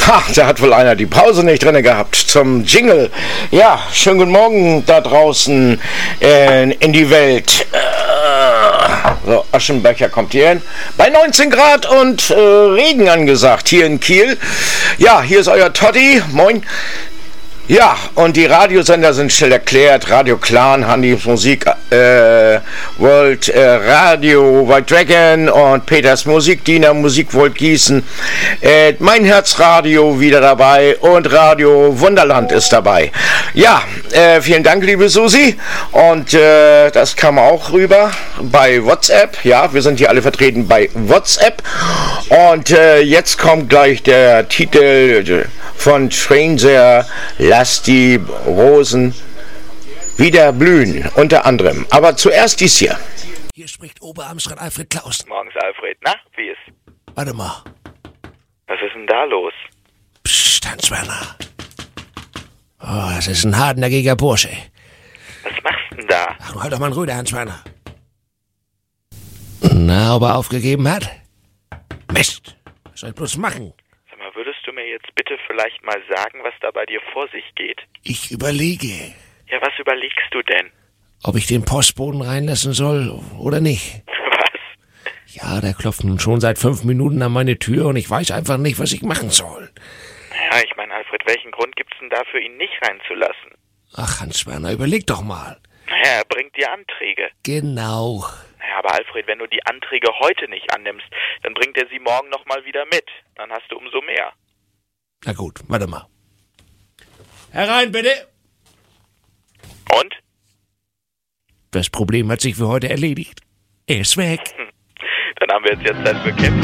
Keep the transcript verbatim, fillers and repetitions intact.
Ha, da hat wohl einer die Pause nicht drin gehabt zum Jingle. Ja, schönen guten Morgen da draußen in, in die Welt. So, Aschenbecher kommt hier hin. Bei neunzehn Grad und äh, Regen angesagt hier in Kiel. Ja, hier ist euer Totti. Moin. Ja, und die Radiosender sind schnell erklärt. Radio Clan, Handys Musik, äh, World äh, Radio, White Dragon und Peters Musikdiener, Musikvolt Gießen. Äh, mein Herzradio wieder dabei und Radio Wunderland ist dabei. Ja, äh, vielen Dank, liebe Susi. Und äh, das kam auch rüber bei WhatsApp. Ja, wir sind hier alle vertreten bei WhatsApp. Und äh, jetzt kommt gleich der Titel von Stranger, Lass die Rosen wieder blühen, unter anderem. Aber zuerst dies hier. Hier spricht Oberamtsrat Alfred Klausen. Morgens, Alfred. Na, wie ist? Warte mal. Was ist denn da los? Psst, Hans-Werner. Oh, das ist ein hartnäckiger Bursche. Was machst du denn da? Ach, du halt doch mal einen Rüder, Hans-Werner. Na, ob er aufgegeben hat? Mist. Was soll ich bloß machen? Sag mal, würdest du mir jetzt bitte vielleicht mal sagen, was da bei dir vor sich geht? Ich überlege. Ja, was überlegst du denn? Ob ich den Postboten reinlassen soll oder nicht. Was? Ja, der klopft nun schon seit fünf Minuten an meine Tür und ich weiß einfach nicht, was ich machen soll. Ja, ich meine, Alfred, welchen Grund gibt's denn dafür, ihn nicht reinzulassen? Ach, Hans-Werner, überleg doch mal. Naja, er bringt dir Anträge. Genau. Naja, aber Alfred, wenn du die Anträge heute nicht annimmst, dann bringt er sie morgen nochmal wieder mit. Dann hast du umso mehr. Na gut, warte mal. Herein, bitte. Und? Das Problem hat sich für heute erledigt. Er ist weg. Dann haben wir jetzt jetzt Zeit für Kämpfe.